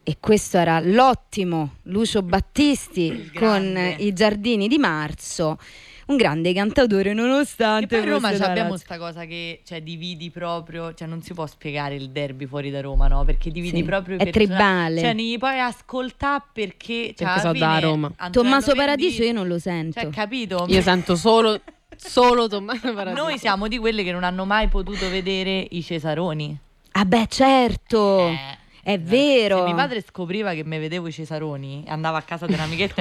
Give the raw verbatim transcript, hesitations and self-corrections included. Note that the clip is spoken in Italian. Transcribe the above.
E questo era l'ottimo Lucio Battisti con I Giardini di Marzo, un grande cantautore nonostante. E poi a Roma fosse abbiamo razza. sta cosa che, cioè, dividi proprio, cioè non si può spiegare il derby fuori da Roma, no? Perché dividi Sì, proprio i è personaggi. tribale. Cioè ne puoi ascoltare perché, cioè, Perché alla so fine da Roma. Antonello Tommaso Venditti- Paradiso io non lo sento. Cioè, capito? Io sento solo solo Tommaso Paradiso. Noi siamo di quelle che non hanno mai potuto vedere i Cesaroni. Ah beh, certo. Eh, È vero. Se mio padre scopriva che mi vedevo i Cesaroni, andava a casa di un'amichetta